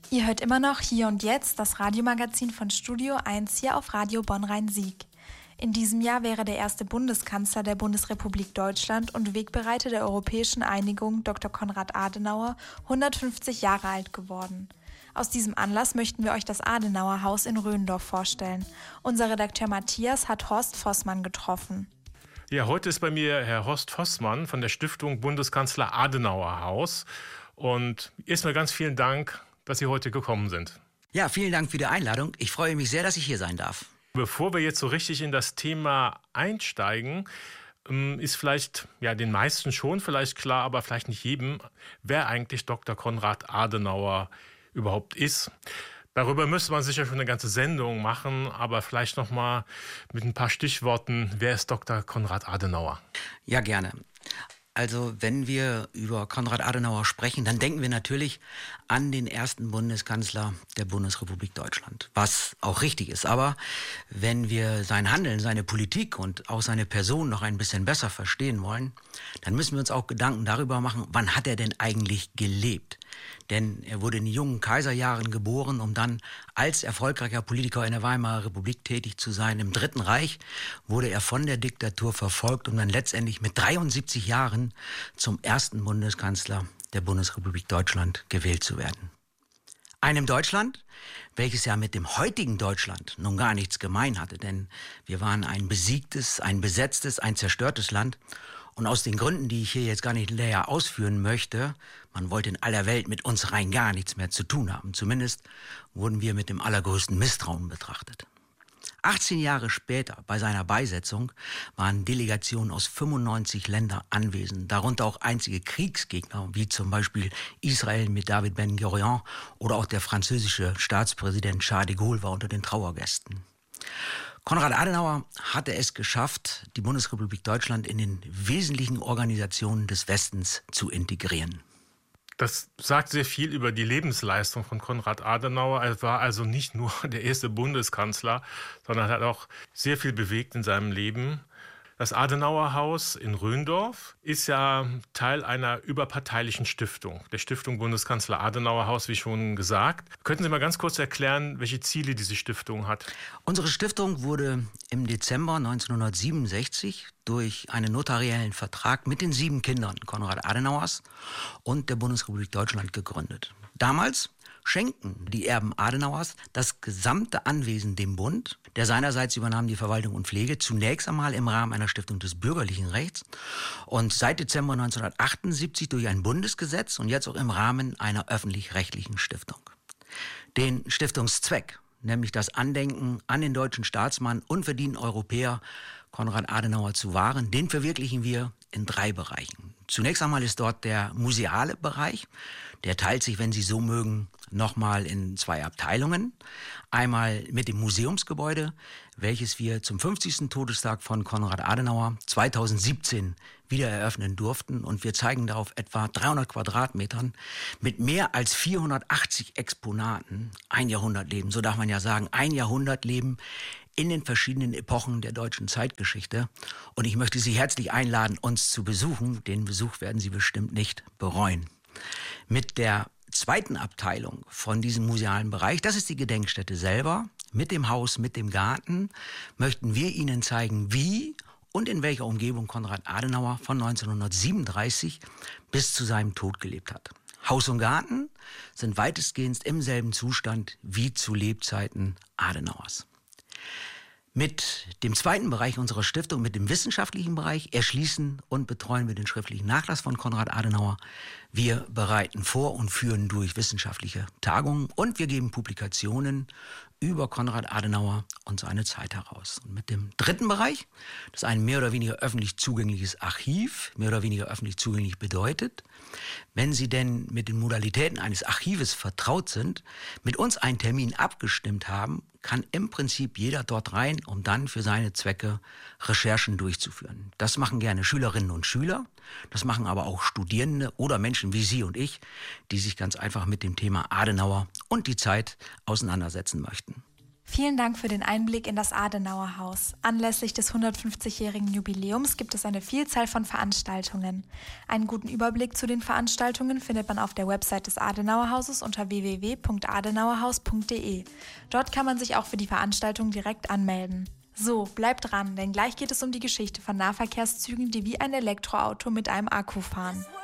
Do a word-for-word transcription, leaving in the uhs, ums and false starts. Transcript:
Ihr hört immer noch Hier und Jetzt, das Radiomagazin von Studio eins hier auf Radio Bonn-Rhein-Sieg. In diesem Jahr wäre der erste Bundeskanzler der Bundesrepublik Deutschland und Wegbereiter der europäischen Einigung, Doktor Konrad Adenauer, hundertfünfzig Jahre alt geworden. Aus diesem Anlass möchten wir euch das Adenauer-Haus in Röndorf vorstellen. Unser Redakteur Matthias hat Horst Vossmann getroffen. Ja, heute ist bei mir Herr Horst Vossmann von der Stiftung Bundeskanzler Adenauer Haus. Und erstmal ganz vielen Dank, dass Sie heute gekommen sind. Ja, vielen Dank für die Einladung. Ich freue mich sehr, dass ich hier sein darf. Bevor wir jetzt so richtig in das Thema einsteigen, ist vielleicht ja den meisten schon vielleicht klar, aber vielleicht nicht jedem, wer eigentlich Doktor Konrad Adenauer überhaupt ist. Darüber müsste man sicher schon eine ganze Sendung machen, aber vielleicht noch mal mit ein paar Stichworten. Wer ist Doktor Konrad Adenauer? Ja, gerne. Also wenn wir über Konrad Adenauer sprechen, dann denken wir natürlich an den ersten Bundeskanzler der Bundesrepublik Deutschland, was auch richtig ist. Aber wenn wir sein Handeln, seine Politik und auch seine Person noch ein bisschen besser verstehen wollen, dann müssen wir uns auch Gedanken darüber machen, wann hat er denn eigentlich gelebt? Denn er wurde in den jungen Kaiserjahren geboren, um dann als erfolgreicher Politiker in der Weimarer Republik tätig zu sein. Im Dritten Reich wurde er von der Diktatur verfolgt, um dann letztendlich mit dreiundsiebzig Jahren zum ersten Bundeskanzler der Bundesrepublik Deutschland gewählt zu werden. Einem Deutschland, welches ja mit dem heutigen Deutschland nun gar nichts gemein hatte, denn wir waren ein besiegtes, ein besetztes, ein zerstörtes Land. Und aus den Gründen, die ich hier jetzt gar nicht näher ausführen möchte, man wollte in aller Welt mit uns rein gar nichts mehr zu tun haben. Zumindest wurden wir mit dem allergrößten Misstrauen betrachtet. achtzehn Jahre später, bei seiner Beisetzung, waren Delegationen aus fünfundneunzig Ländern anwesend, darunter auch einzige Kriegsgegner, wie zum Beispiel Israel mit David Ben-Gurion oder auch der französische Staatspräsident Charles de Gaulle war unter den Trauergästen. Konrad Adenauer hatte es geschafft, die Bundesrepublik Deutschland in den wesentlichen Organisationen des Westens zu integrieren. Das sagt sehr viel über die Lebensleistung von Konrad Adenauer. Er war also nicht nur der erste Bundeskanzler, sondern hat auch sehr viel bewegt in seinem Leben. Das Adenauer-Haus in Röndorf ist ja Teil einer überparteilichen Stiftung, der Stiftung Bundeskanzler Adenauer Haus, wie schon gesagt. Könnten Sie mal ganz kurz erklären, welche Ziele diese Stiftung hat? Unsere Stiftung wurde im Dezember neunzehnhundertsiebenundsechzig durch einen notariellen Vertrag mit den sieben Kindern Konrad Adenauers und der Bundesrepublik Deutschland gegründet. Damals schenkten die Erben Adenauers das gesamte Anwesen dem Bund, der seinerseits übernahm die Verwaltung und Pflege, zunächst einmal im Rahmen einer Stiftung des bürgerlichen Rechts und seit Dezember neunzehnhundertachtundsiebzig durch ein Bundesgesetz und jetzt auch im Rahmen einer öffentlich-rechtlichen Stiftung. Den Stiftungszweck, nämlich das Andenken an den deutschen Staatsmann, unverdienten Europäer Konrad Adenauer zu wahren, den verwirklichen wir in drei Bereichen. Zunächst einmal ist dort der museale Bereich. Der teilt sich, wenn Sie so mögen, nochmal in zwei Abteilungen. Einmal mit dem Museumsgebäude, welches wir zum fünfzigsten Todestag von Konrad Adenauer zweitausendsiebzehn wieder eröffnen durften. Und wir zeigen da auf etwa dreihundert Quadratmetern mit mehr als vierhundertachtzig Exponaten ein Jahrhundertleben. So darf man ja sagen, ein Jahrhundertleben in den verschiedenen Epochen der deutschen Zeitgeschichte. Und ich möchte Sie herzlich einladen, uns zu besuchen. Den Besuch werden Sie bestimmt nicht bereuen. Mit der zweiten Abteilung von diesem musealen Bereich, das ist die Gedenkstätte selber, mit dem Haus, mit dem Garten, möchten wir Ihnen zeigen, wie und in welcher Umgebung Konrad Adenauer von neunzehnhundertsiebenunddreißig bis zu seinem Tod gelebt hat. Haus und Garten sind weitestgehend im selben Zustand wie zu Lebzeiten Adenauers. Mit dem zweiten Bereich unserer Stiftung, mit dem wissenschaftlichen Bereich, erschließen und betreuen wir den schriftlichen Nachlass von Konrad Adenauer. Wir bereiten vor und führen durch wissenschaftliche Tagungen und wir geben Publikationen über Konrad Adenauer und seine Zeit heraus. Und mit dem dritten Bereich, das ein mehr oder weniger öffentlich zugängliches Archiv, mehr oder weniger öffentlich zugänglich bedeutet, wenn Sie denn mit den Modalitäten eines Archives vertraut sind, mit uns einen Termin abgestimmt haben, kann im Prinzip jeder dort rein, um dann für seine Zwecke Recherchen durchzuführen. Das machen gerne Schülerinnen und Schüler, das machen aber auch Studierende oder Menschen wie Sie und ich, die sich ganz einfach mit dem Thema Adenauer und die Zeit auseinandersetzen möchten. Vielen Dank für den Einblick in das Adenauerhaus. Anlässlich des hundertfünfzigjährigen Jubiläums gibt es eine Vielzahl von Veranstaltungen. Einen guten Überblick zu den Veranstaltungen findet man auf der Website des Adenauerhauses unter w w w punkt adenauerhaus punkt d e. Dort kann man sich auch für die Veranstaltung direkt anmelden. So, bleibt dran, denn gleich geht es um die Geschichte von Nahverkehrszügen, die wie ein Elektroauto mit einem Akku fahren.